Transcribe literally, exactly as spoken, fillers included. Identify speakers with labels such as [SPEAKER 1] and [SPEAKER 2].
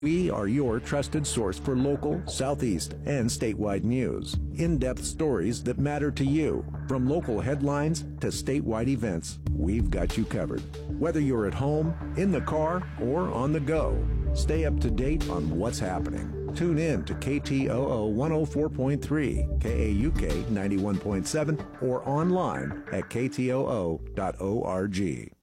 [SPEAKER 1] We are your trusted source for local, Southeast, and statewide news. In-depth stories that matter to you. From local headlines to statewide events, we've got you covered. Whether you're at home, in the car, or on the go, stay up to date on what's happening. Tune in to K T O O one oh four point three, K A U K ninety-one point seven, or online at K T O O dot org.